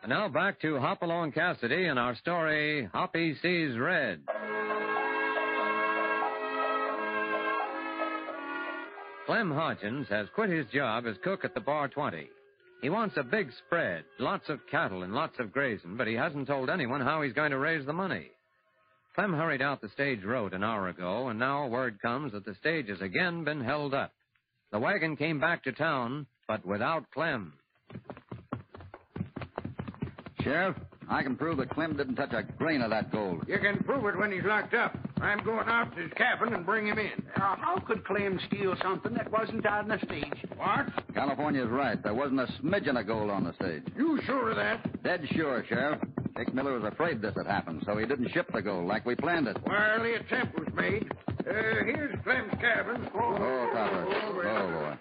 And now back to Hopalong Cassidy and our story, Hoppy Sees Red. Clem Hodgins has quit his job as cook at the Bar 20. He wants a big spread, lots of cattle and lots of grazing, but he hasn't told anyone how he's going to raise the money. Clem hurried out the stage road an hour ago, and now word comes that the stage has again been held up. The wagon came back to town, but without Clem. Sheriff, I can prove that Clem didn't touch a grain of that gold. You can prove it when he's locked up. I'm going out to his cabin and bring him in. How could Clem steal something that wasn't out on the stage? What? California's right. There wasn't a smidgen of gold on the stage. You sure of that? Dead sure, Sheriff. Dick Miller was afraid this had happened, so he didn't ship the gold like we planned it. Well, the attempt was made. Here's Clem's cabin. Oh, Copper. Oh, boy.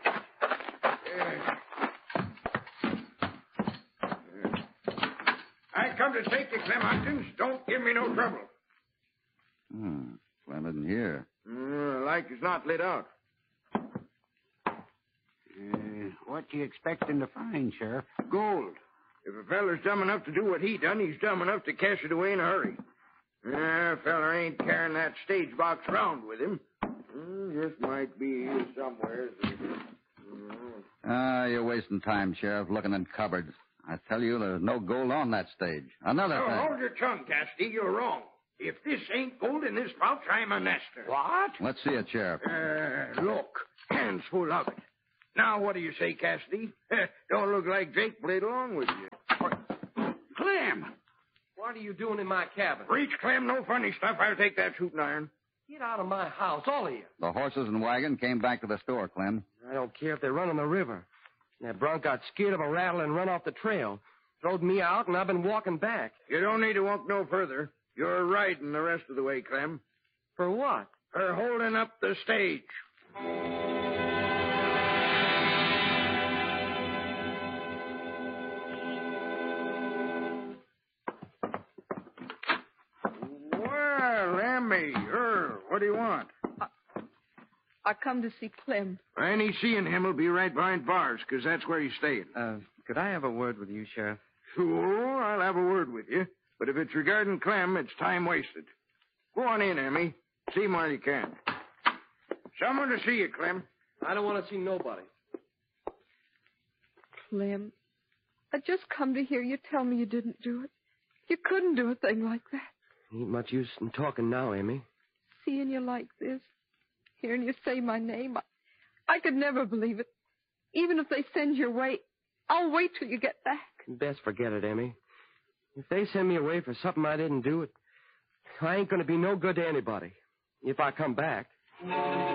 I come to take you, Clem Hodgins. Don't give me no trouble. Clem isn't here. Like he's not lit out. What you expecting to find, Sheriff? Gold. If a feller's dumb enough to do what he done, he's dumb enough to cash it away in a hurry. A feller ain't carrying that stage box round with him. This might be here somewhere. You're wasting time, Sheriff, looking in cupboards. I tell you, there's no gold on that stage. Another thing. Hold your tongue, Cassidy. You're wrong. If this ain't gold in this pouch, I'm a nester. What? Let's see it, Sheriff. Look. Hands full of it. Now, what do you say, Cassidy? Don't look like Jake played along with you. Clem! What are you doing in my cabin? Reach, Clem. No funny stuff. I'll take that shooting iron. Get out of my house, all of you. The horses and wagon came back to the store, Clem. I don't care if they run on the river. That bronc got scared of a rattle and run off the trail. Throwed me out, and I've been walking back. You don't need to walk no further. You're riding the rest of the way, Clem. For what? For holding up the stage. Well, Emmy, what do you want? I come to see Clem. Any seeing him will be right behind bars, because that's where he's staying. Could I have a word with you, Sheriff? Sure, I'll have a word with you. But if it's regarding Clem, it's time wasted. Go on in, Emmy. See him while you can. Someone to see you, Clem. I don't want to see nobody. Clem, I just come to hear you tell me you didn't do it. You couldn't do a thing like that. Ain't much use in talking now, Amy. Seeing you like this, hearing you say my name, I could never believe it. Even if they send you away, I'll wait till you get back. Best forget it, Amy. If they send me away for something I didn't do, I ain't going to be no good to anybody. If I come back.